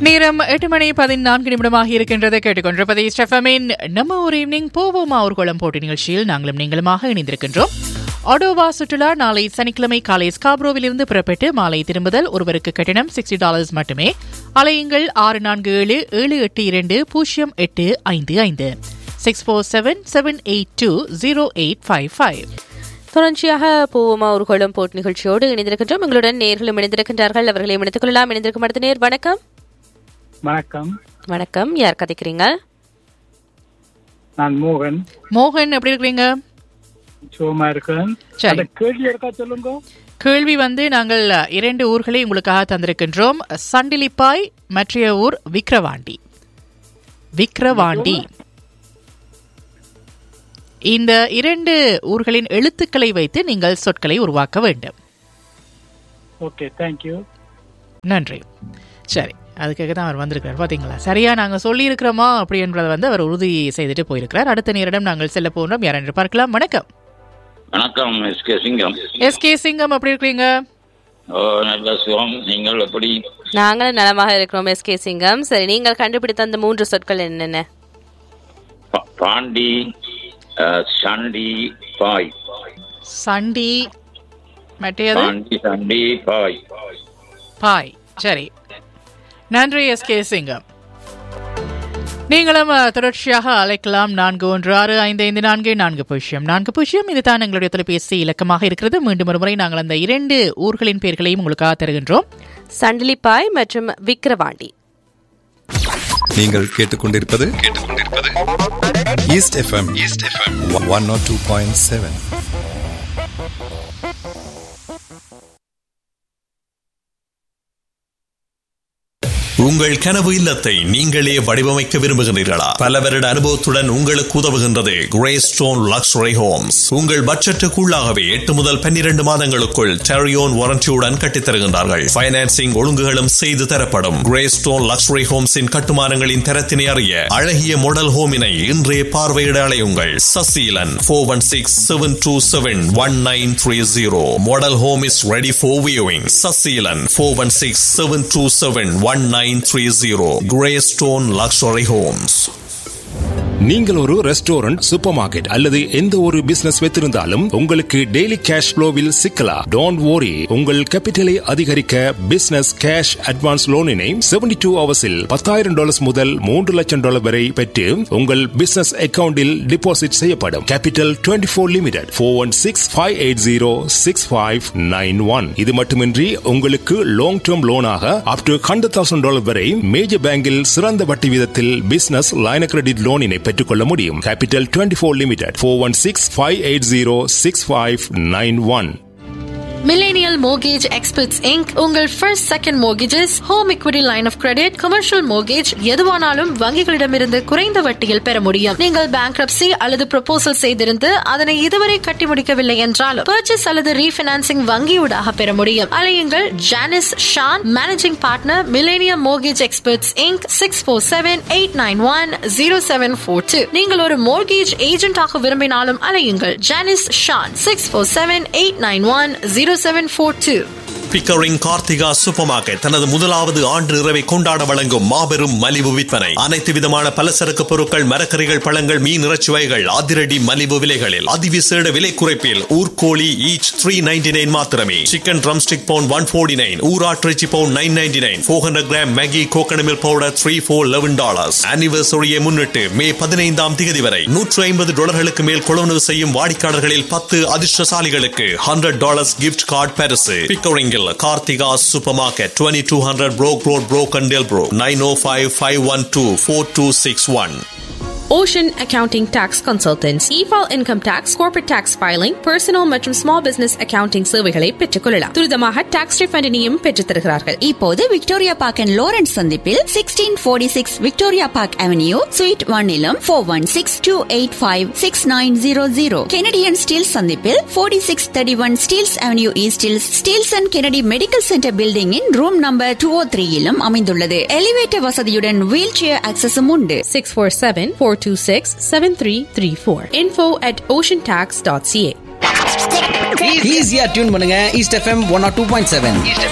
நேரம் 8:14 இருக்கின்றது. கேட்டுக்கொண்டிருப்பது ஸ்டெஃபமின் நம்ம ஒரு ஈவினிங் போவோமா ஊர்வலம் போட்டி நிகழ்ச்சியில் நாங்களும் நீங்களுமாக இணைந்திருக்கின்றோம். ஒடோவா சுற்றுலா நாளை சனிக்கிழமை காலை ஸ்காப்ரோவிலிருந்து புறப்பட்டு மாலை திரும்புதல். ஒருவருக்கு கட்டணம் $60 மட்டுமே. அலையுங்கள் 6471820855 6477820855. தொடர்ச்சியாக போவோமா ஊர்வலம் போட்டி நிகழ்ச்சியோடு இணைந்திருக்கின்றோம். எங்களுடன் நேர்களும் இணைந்திருக்கின்றார்கள். அவர்களை இணைத்துக் கொள்ளலாம். இணைந்திருக்கும் அடுத்த நேர் வணக்கம். வணக்கம். வணக்கம். யார் கதைக்கிறீங்க? நான் மோகன். மோகன், எப்படி இருக்கீங்க? சுகமா இருக்கேன். சரி, கேள்வி இருக்கா சொல்லுங்க. கேள்வி நாங்கள் 2 ஊர்களை உங்களுக்காக தந்திருக்கின்றோம். சண்டிலிப்பாய், மற்றைய ஊர் விக்கிரவாண்டி. இந்த 2 ஊர்களின் எழுத்துக்களை வைத்து நீங்கள் சொற்களை உருவாக்க வேண்டும். Okay, thank you. நன்றி. சரி, அதுக்காக தான் அவர் வந்திருக்கிறார். பாத்தீங்களா, சரியா நாங்க சொல்லி இருக்கிறோமா அப்படி என்றதை அவர் உறுதி செய்துட்டு போயிருக்கிறார். அடுத்த நேரிடம் நாங்கள் செல்ல போகிறோம். யார் என்று பார்க்கலாம். வணக்கம். வணக்கம். எஸ்கே சிங்கம். எஸ்கே சிங்கம், எப்படி இருக்கீங்க? நல்ல சுகம். நீங்கள் எப்படி? நாங்களும் நலமாக இருக்கிறோம் எஸ்கே சிங்கம். சரி, நீங்கள் கண்டுபிடித்த அந்த 3 சொற்கள் என்னென்ன? பாண்டி, சண்டி, பாய். சண்டி, மற்றது பாண்டி, சண்டி, பாய். பாய். சரி, நன்றி எஸ்கே சிங்கம். நீங்களும் தொடர்ச்சியாக அழைக்கலாம். 41655440. இதுதான் எங்களுடைய தொலைபேசி இலக்கமாக இருக்கிறது. மீண்டும் ஒரு முறை நாங்கள் அந்த 2 ஊர்களின் பெயர்களையும் உங்களுக்காக தருகின்றோம். சண்டிலிப்பாய் மற்றும் விக்கிரவாண்டி. நீங்கள் கேட்டுக்கொண்டிருப்பது ஈஸ்ட் எஃப்எம் 102.7. உங்கள் கனவு இல்லத்தை நீங்களே வடிவமைக்க விரும்புகிறீர்களா? பல வருட அனுபவத்துடன் உங்களுக்கு உதவுகின்றது கிரேஸ்டோன் லக்ஸரி ஹோம்ஸ். உங்கள் பட்ஜெட்டுக்குள்ளாகவே 8 முதல் 12 மாதங்களுக்குள் டெரியோன் வாரண்டியுடன் கட்டித்தருகின்றார்கள். பைனான்சிங் ஒழுங்குகளும் செய்து தரப்படும். கிரேஸ்டோன் லக்ஸரி ஹோம்ஸின் கட்டுமானங்களின் தரத்தினை அறிய அழகிய மாடல் ஹோமினை இன்றே பார்வையிட அலையுங்கள். Saseelan 416-727-1930. Model home is ready for viewing. Saseelan 416-727-1930. Greystone Luxury Homes. நீங்கள் ஒரு ரெஸ்டாரண்ட், சூப்பர் மார்க்கெட் அல்லது எந்த ஒரு பிசினஸ் வைத்திருந்தாலும் உங்களுக்கு டெய்லி கேஷ் ஃப்ளோவில் சிக்கலாம். Don't worry. உங்கள் கேபிட்டலை அதிகரிக்க பிசினஸ் கேஷ் அட்வான்ஸ் லோனினை 72 ஹவர்ஸில் $10,000 முதல் $3 லட்சம் வரை பெற்று உங்கள் பிசினஸ் அக்கவுண்டில் டிபாசிட் செய்யப்படும். Capital 24 limited 416-580-6591. இது மட்டுமின்றி உங்களுக்கு லாங் டேர்ம் லோனாக அப் டு $100,000 வரை மேஜர் பேங்கில் சிறந்த வட்டி வீதத்தில் பிசினஸ் லைன் கிரெடிட் லோனினை பெற்றுக்கொள்ள முடியும். Capital 24 limited 416-580-6591. Millennial Mortgage Experts Inc. உங்கள் first second mortgages, home equity line of credit, commercial mortgage எதுவானாலும் வங்கிகளிடமிருந்து குறைந்த வட்டியில் பெற முடியும். நீங்கள் bankruptcy அல்லது proposal செய்திருந்து அதனை இதுவரை கட்டி முடிக்கவில்லை என்றாலும் purchase அல்லது refinancing வங்கியூடாக பெற முடியும். அலையுங்கள் Janice Shawn, managing partner, Millennium Mortgage Experts Inc. 647-891-0742. நீங்கள் ஒரு mortgage agent ஆக விரும்பினாலும் அலையுங்கள் Janice Shawn 647-891-0742. Pickering Karthika super market தனது முதலாவது ஆண்டு நிறைவை கொண்டாட வழங்கும் மாபெரும் மலிவு விற்பனை. அனைத்து விதமான பலசரக்கு பொருட்கள், மரக்கறிகள், பழங்கள், மீன், இறைச்சி வகைகள் அதிரடி மலிவு விலைகளில் அதிவிசேட விலை குறைப்பில். ஊர்கோழி ஈச் $3.99 மாத்திரமே. Chicken drumstick bound $149. ஊராட்டிறைச்சி bound $9.99. 400 gram Maggi coconut milk powder $3 for $11. ஆனிவர்சரியை முன்னிட்டு மே 15 வரை $150 மேல் கொள்வனவு செய்யும் வாடிக்கையாளர்களில் 10 அதிர்ஷ்டசாலிகளுக்கு $100 கிஃப்ட் கார்டு பரிசு. பிக்கரிங்கில் Karthika Supermarket, 2200 Broke Road, Brokendale Brook, 905-512-4261. Ocean Accounting Tax Consultants, e-file income tax, corporate tax filing, personal மற்றும் small business accounting சேவைகளை பெற்றுக்கொள்ளலாம். துரிதமாக tax refund-ஐயும் பெற்றுத் தருகிறார்கள். இப்போது விக்டோரியா பார்க் அண்ட் லாரன்ஸ் சந்திப்பில் 1646 Victoria park avenue sweet 1 416-285-6900. Canadian steel சந்திப்பில் 4631 Steeles avenue ஈஸ்டில் Steeles and Kennedy medical centre building in room number 203 அமைந்துள்ளது. எலிவேட்டர் வசதியுடன் வீல் சேர் ஆக்சஸும் உண்டு. 647-426-7334. info@oceantax.ca. ஈஸியா டியூன் பண்ணுங்க ஈஸ்ட் எஃப்எம் 102.7.